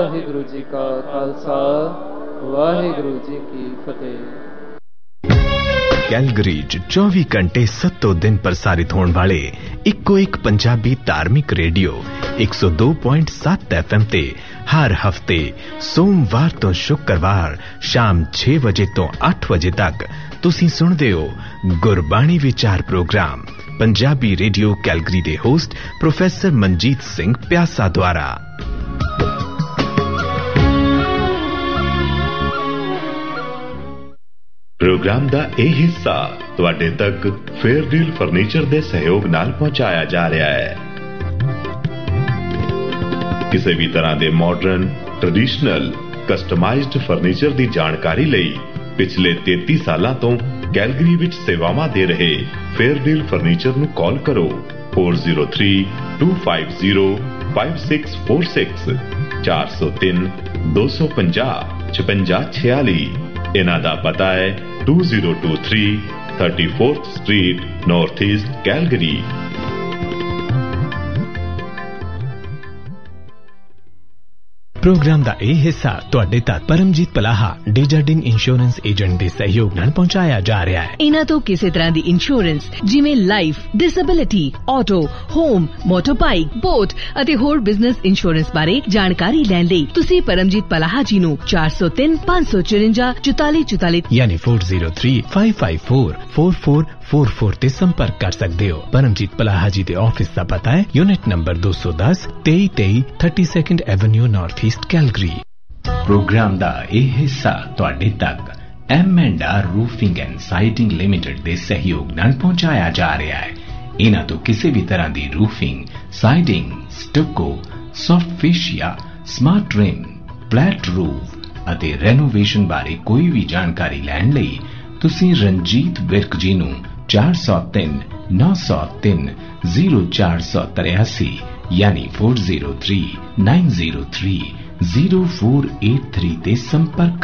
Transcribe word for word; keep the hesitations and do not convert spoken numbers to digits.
ਵਾਹਿਗੁਰੂ ਜੀ ਕਾ ਖਾਲਸਾ ਵਾਹਿਗੁਰੂ ਜੀ ਕੀ ਫਤਿਹ। ਕੈਲਗਰੀ ਚ ਚੌਵੀ ਘੰਟੇ ਸੱਤੋਂ ਦਿਨ ਪ੍ਰਸਾਰਿਤ ਹੋਣ ਵਾਲੇ ਇੱਕੋ ਇੱਕ ਪੰਜਾਬੀ ਧਾਰਮਿਕ ਰੇਡੀਓ ਇੱਕ ਸੌ ਦੋ ਪੁਆਇੰਟ ਸੱਤ ਐਫ ਐਮ ਤੇ ਹਰ ਹਫਤੇ ਸੋਮਵਾਰ ਤੋਂ ਸ਼ੁੱਕਰਵਾਰ ਸ਼ਾਮ ਛੇ ਵਜੇ ਤੋਂ ਅੱਠ ਵਜੇ ਤੱਕ ਤੁਸੀਂ ਸੁਣਦੇ ਹੋ ਗੁਰਬਾਣੀ ਵਿਚਾਰ ਪ੍ਰੋਗਰਾਮ ਪੰਜਾਬੀ ਰੇਡੀਓ ਕੈਲਗਰੀ ਦੇ ਹੋਸਟ ਪ੍ਰੋਫੈਸਰ ਮਨਜੀਤ ਸਿੰਘ ਪਿਆਸਾ ਦੁਆਰਾ। ਪ੍ਰੋਗਰਾਮ ਦਾ ਇਹ ਹਿੱਸਾ ਤੁਹਾਡੇ ਤੱਕ ਫੇਅਰਡੀਲ ਫਰਨੀਚਰ ਦੇ ਸਹਿਯੋਗ ਨਾਲ ਪਹੁੰਚਾਇਆ ਜਾ ਰਿਹਾ ਹੈ। ਕਿਸੇ ਵੀ ਤਰ੍ਹਾਂ ਦੇ ਮਾਡਰਨ, ਟ੍ਰੈਡੀਸ਼ਨਲ, ਕਸਟਮਾਈਜ਼ਡ ਫਰਨੀਚਰ ਦੀ ਜਾਣਕਾਰੀ ਲਈ ਪਿਛਲੇ ਤੇਤੀ ਸਾਲਾਂ ਤੋਂ ਕੈਲਗਰੀ ਵਿੱਚ ਸੇਵਾਵਾਂ ਦੇ ਰਹੇ ਫੇਅਰਡੀਲ ਫਰਨੀਚਰ ਨੂੰ ਕਾਲ ਕਰੋ four zero three two five zero five six four six ਚਾਰ ਸੌ ਤਿੰਨ ਦੋ ਸੌ ਪੰਜਾਹ ਛਪੰਜਾ ਛਿਆਲੀ। ਇਹਨਾਂ ਦਾ ਪਤਾ ਹੈ two zero two three thirty-fourth Street, North East, Calgary। Programme ਦਾ ਇਹ ਹਿੱਸਾ ਤੁਹਾਡੇ ਤੱਕ ਪਰਮਜੀਤ ਪਲਾਹਾ ਡੇਜਰਡਿੰਗ ਇੰਸ਼ੋਰੈਂਸ ਏਜੰਟ ਦੇ ਸਹਿਯੋਗ ਨਾਲ ਪਹੁੰਚਾਇਆ ਜਾ ਰਿਹਾ ਹੈ। ਇਹਨਾਂ ਤੋਂ ਕਿਸੇ ਤਰ੍ਹਾਂ ਦੀ ਇੰਸ਼ੋਰੈਂਸ ਜਿਵੇਂ life, disability, auto, home, ਮੋਟਰਬਾਈਕ, boat ਅਤੇ ਹੋਰ ਬਿਜ਼ਨਸ ਇੰਸ਼ੋਰੈਂਸ ਬਾਰੇ ਜਾਣਕਾਰੀ ਲੈਣ ਲਈ ਤੁਸੀਂ ਪਰਮਜੀਤ ਪਲਾਹਾ ਜੀ ਨੂੰ ਚਾਰ ਸੌ ਤਿੰਨ ਪੰਜ ਸੌ ਚੁਰੰਜਾ ਚੁਤਾਲੀ ਚੁਤਾਲੀ ਯਾਨੀ four zero three five five four four four four four ਤੇ ਸੰਪਰਕ ਕਰ ਸਕਦੇ ਹੋ। ਪਰਮਜੀਤ ਪਲਾਹਾ ਜੀ ਦੇ ਆਫਿਸ ਦਾ ਪਤਾ ਹੈ ਯੂਨਿਟ ਨੰਬਰ ਦੋ ਸੌ ਦਸ ਤੇਈ ਤੇਈ thirty-second avenue north East Calgary. Programme ਦਾ ਇਹ ਹਿੱਸਾ ਤੁਹਾਡੇ ਤੱਕ M and R roofing and siding limited ਦੇ ਸਹਿਯੋਗ ਨਾਲ ਪਹੁੰਚਾਇਆ ਜਾ ਰਿਹਾ ਹੈ। ਇਹਨਾਂ ਤੋਂ ਕਿਸੇ ਵੀ ਤਰ੍ਹਾਂ ਦੀ roofing, siding, ਸਟੱਕੋ, soft ਫੇਸ਼ੀਆ, smart rim, flat roof ਅਤੇ ਰੈਨੋਵੇਸ਼ਨ ਬਾਰੇ ਕੋਈ ਵੀ ਜਾਣਕਾਰੀ ਲੈਣ ਲਈ ਤੁਸੀਂ ਰਣਜੀਤ ਵਿਰਕ ਜੀ ਨੂੰ ਚਾਰ ਸੌ ਤਿੰਨ ਨੌ ਸੌ ਤਿੰਨ ਜ਼ੀਰੋ ਚਾਰ ਸੌ ਤਰਿਆਸੀ ਯਾਨੀ four zero three nine zero three zero four eight three ਤੇ ਸੰਪਰਕ